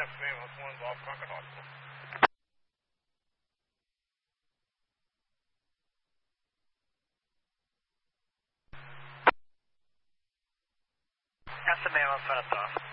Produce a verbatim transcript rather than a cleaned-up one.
Yes, ambulance one's off Concord Hospital. That's the ambulance one, it's off.